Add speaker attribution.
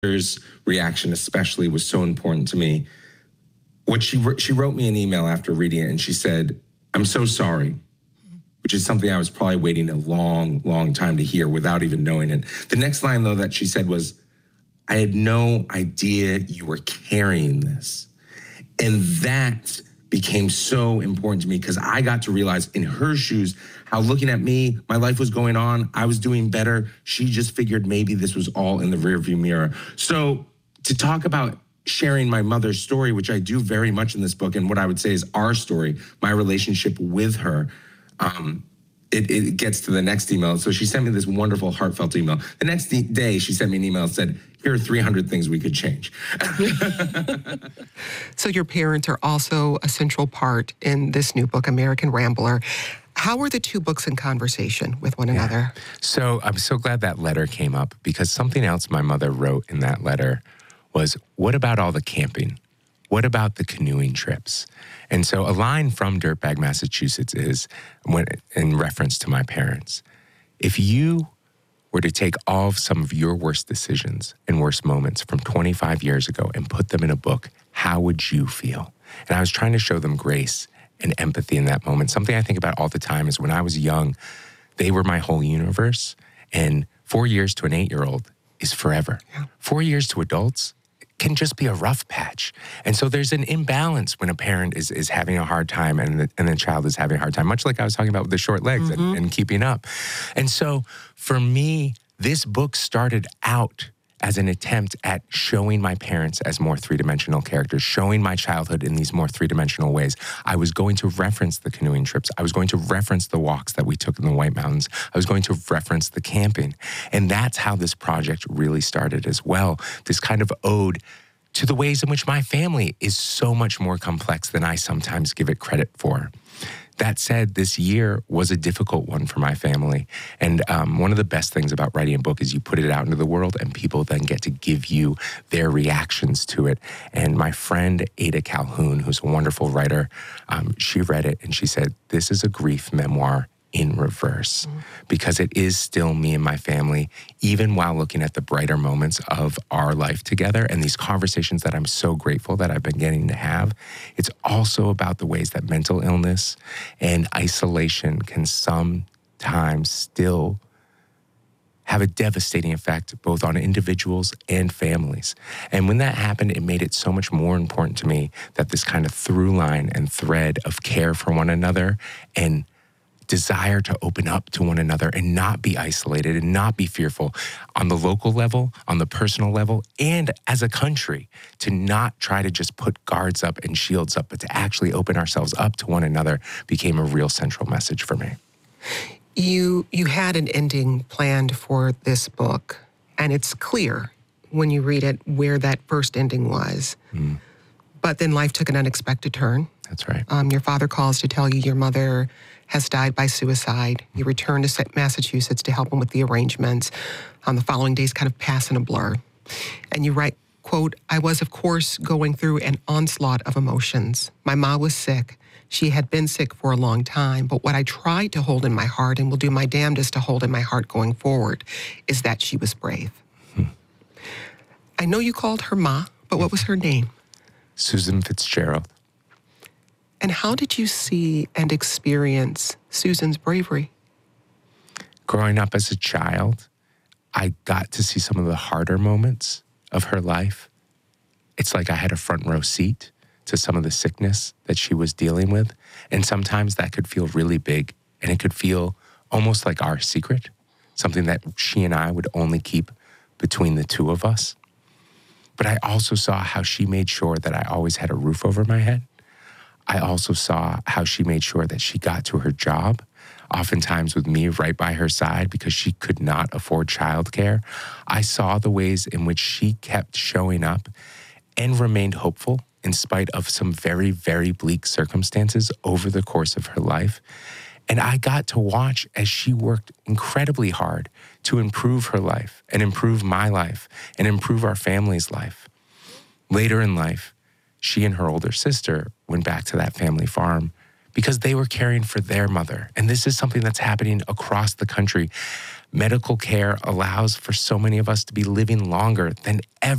Speaker 1: mother's reaction especially was so important to me. What she wrote me an email after reading it, and she said, "I'm so sorry," which is something I was probably waiting a long, long time to hear without even knowing it. The next line, though, that she said was, "I had no idea you were carrying this." And that became so important to me because I got to realize in her shoes how looking at me, my life was going on, I was doing better. She just figured maybe this was all in the rearview mirror. So to talk about sharing my mother's story, which I do very much in this book, and what I would say is our story, my relationship with her, it gets to the next email. So she sent me this wonderful, heartfelt email. The next day, she sent me an email and said, "Here are 300 things we could change."
Speaker 2: So your parents are also a central part in this new book, American Rambler. How are the two books in conversation with one another?
Speaker 3: So I'm so glad that letter came up, because something else my mother wrote in that letter was, what about all the camping? What about the canoeing trips? And so a line from Dirtbag, Massachusetts is, in reference to my parents, if you were to take all of some of your worst decisions and worst moments from 25 years ago and put them in a book, how would you feel? And I was trying to show them grace and empathy in that moment. Something I think about all the time is when I was young, they were my whole universe. And 4 years to an 8-year-old is forever. Yeah. 4 years to adults can just be a rough patch. And so there's an imbalance when a parent is having a hard time and the child is having a hard time, much like I was talking about with the short legs and keeping up. And so for me, this book started out as an attempt at showing my parents as more three-dimensional characters, showing my childhood in these more three-dimensional ways. I was going to reference the canoeing trips. I was going to reference the walks that we took in the White Mountains. I was going to reference the camping. And that's how this project really started as well. This kind of ode to the ways in which my family is so much more complex than I sometimes give it credit for. That said, this year was a difficult one for my family. And one of the best things about writing a book is you put it out into the world and people then get to give you their reactions to it. And my friend Ada Calhoun, who's a wonderful writer, she read it and she said, "This is a grief memoir in reverse," because it is still me and my family, even while looking at the brighter moments of our life together and these conversations that I'm so grateful that I've been getting to have. It's also about the ways that mental illness and isolation can sometimes still have a devastating effect both on individuals and families. And when that happened, it made it so much more important to me that this kind of through line and thread of care for one another and desire to open up to one another and not be isolated and not be fearful on the local level, on the personal level, and as a country, to not try to just put guards up and shields up, but to actually open ourselves up to one another became a real central message for me.
Speaker 2: You had an ending planned for this book, and it's clear when you read it where that first ending was. But then life took an unexpected turn.
Speaker 3: That's right.
Speaker 2: Your father calls to tell you your mother has died by suicide. You return to Massachusetts to help him with the arrangements. The following days kind of pass in a blur. And you write, quote, "I was, of course, going through an onslaught of emotions. My mom was sick. She had been sick for a long time, but what I tried to hold in my heart and will do my damnedest to hold in my heart going forward is that she was brave." I know you called her Ma, but what was her name?
Speaker 3: Susan Fitzgerald.
Speaker 2: And how did you see and experience Susan's bravery?
Speaker 3: Growing up as a child, I got to see some of the harder moments of her life. It's like I had a front row seat to some of the sickness that she was dealing with. And sometimes that could feel really big, and it could feel almost like our secret, something that she and I would only keep between the two of us. But I also saw how she made sure that I always had a roof over my head. I also saw how she made sure that she got to her job, oftentimes with me right by her side because she could not afford childcare. I saw the ways in which she kept showing up and remained hopeful in spite of some very, very bleak circumstances over the course of her life. And I got to watch as she worked incredibly hard to improve her life and improve my life and improve our family's life. Later in life, she and her older sister went back to that family farm because they were caring for their mother. And this is something that's happening across the country. medical care allows for so many of us to be living longer than ever